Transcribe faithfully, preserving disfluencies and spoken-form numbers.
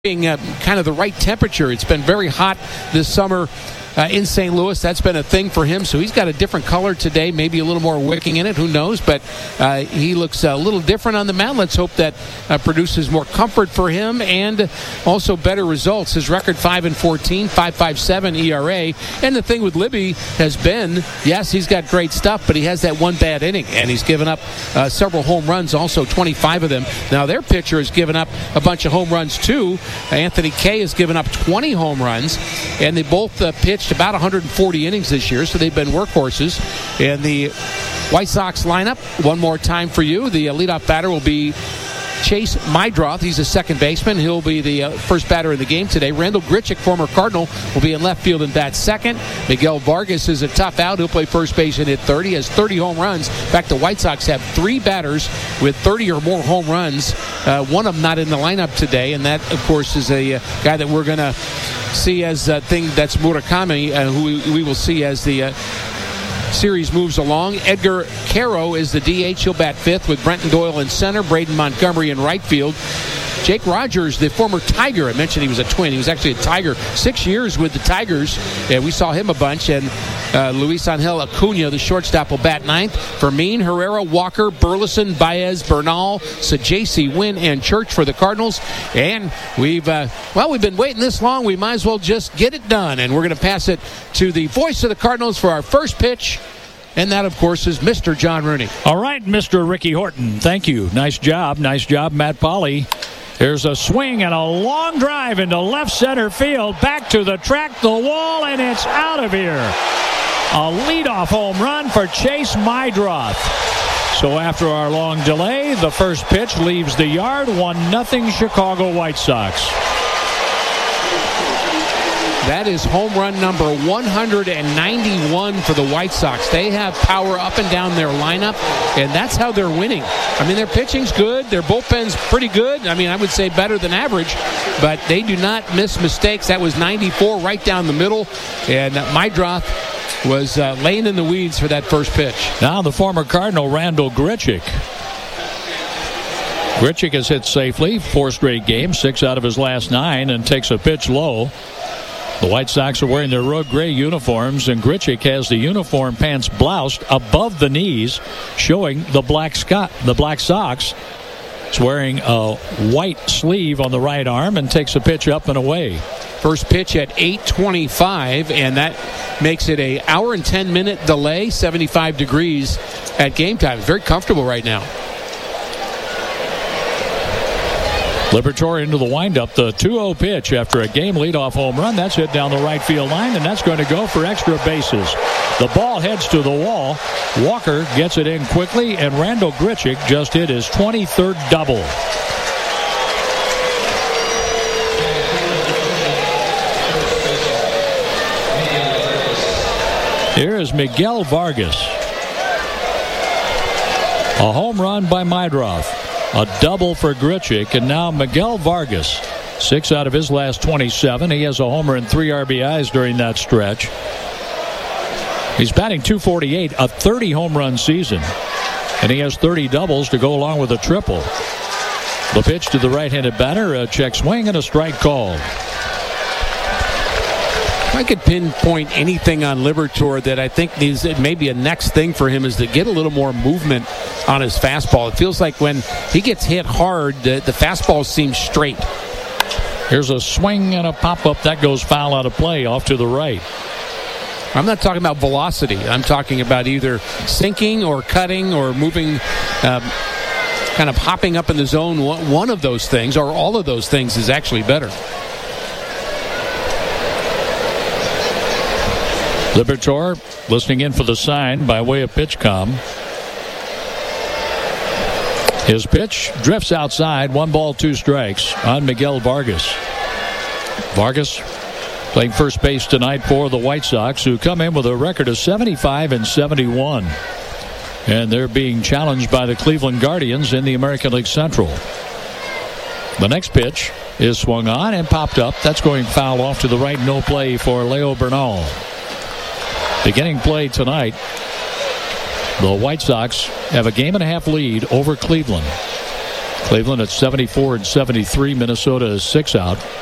being uh, kind of the right temperature. It's been very hot this summer uh, in Saint Louis. That's been a thing for him. So he's got a different color today, maybe a little more wicking in it. Who knows? But uh, he looks a little different on the mound. Let's hope that uh, produces more comfort for him and also better results. His record five and fourteen, five point five seven E R A. And the thing with Libby has been, yes, he's got great stuff, but he has that one bad inning, and he's given up uh, several home runs, also twenty-five of them. Now their pitcher has given up a bunch of home runs too. Anthony Kay has given up twenty home runs, and they both uh, pitched about one hundred forty innings this year, so they've been workhorses. And the White Sox lineup, one more time for you. The uh, leadoff batter will be Chase Meidroth. He's a second baseman. He'll be the uh, first batter in the game today. Randall Grichuk, former Cardinal, will be in left field and bat second. Miguel Vargas is a tough out. He'll play first base and hit thirty. He has thirty home runs. In fact, the White Sox have three batters with thirty or more home runs. Uh, one of them not in the lineup today, and that, of course, is a uh, guy that we're going to see as a thing. That's Murakami, uh, who we, we will see as the uh, series moves along. Edgar Caro is the D H. He'll bat fifth with Brenton Doyle in center, Braden Montgomery in right field. Jake Rogers, the former Tiger, I mentioned he was a Twin. He was actually a Tiger six years with the Tigers, and we saw him a bunch. And uh, Luis Angel Acuna, the shortstop, will bat ninth. Fermin, Herrera, Walker, Burleson, Baez, Bernal, Sajaci, Wynn, and Church for the Cardinals. And we've, uh, well, we've been waiting this long. We might as well just get it done. And we're going to pass it to the voice of the Cardinals for our first pitch. And that, of course, is Mister John Rooney. All right, Mister Ricky Horton. Thank you. Nice job. Nice job, Matt Pauley. There's a swing and a long drive into left center field. Back to the track, the wall, and it's out of here. A leadoff home run for Chase Meidroth. So after our long delay, the first pitch leaves the yard. one nothing Chicago White Sox. That is home run number one hundred ninety-one for the White Sox. They have power up and down their lineup, and that's how they're winning. I mean, their pitching's good. Their bullpen's pretty good. I mean, I would say better than average, but they do not miss mistakes. That was ninety-four right down the middle, and Meidroth was uh, laying in the weeds for that first pitch. Now the former Cardinal, Randall Grichuk. Grichuk has hit safely, four straight games, six out of his last nine, and takes a pitch low. The White Sox are wearing their road gray uniforms, and Grichuk has the uniform pants bloused above the knees, showing the black Scott, the black socks. He's wearing a white sleeve on the right arm and takes a pitch up and away. First pitch at eight twenty-five, and that makes it a hour and ten minute delay, seventy-five degrees at game time. It's very comfortable right now. Liberatore into the windup, the two oh pitch after a game leadoff home run. That's hit down the right field line, and that's going to go for extra bases. The ball heads to the wall. Walker gets it in quickly, and Randall Grichuk just hit his twenty-third double. Here is Miguel Vargas. A home run by Meidroth. A double for Grichuk, and now Miguel Vargas. Six out of his last twenty-seven. He has a homer and three R B Is during that stretch. He's batting two forty-eight, a thirty home run season. And he has thirty doubles to go along with a triple. The pitch to the right-handed batter, a check swing and a strike called. If I could pinpoint anything on Liberatore that I think is maybe a next thing for him is to get a little more movement on his fastball. It feels like when he gets hit hard, the, the fastball seems straight. Here's a swing and a pop-up. That goes foul out of play off to the right. I'm not talking about velocity. I'm talking about either sinking or cutting or moving, um, kind of hopping up in the zone. One of those things, or all of those things, is actually better. Liberatore listening in for the sign by way of pitch comm. His pitch drifts outside. One ball, two strikes on Miguel Vargas. Vargas playing first base tonight for the White Sox, who come in with a record of seventy-five and seventy-one. And they're being challenged by the Cleveland Guardians in the American League Central. The next pitch is swung on and popped up. That's going foul off to the right. No play for Leo Bernal. Beginning play tonight, the White Sox have a game and a half lead over Cleveland. Cleveland at seventy-four and seventy-three. Minnesota is six out.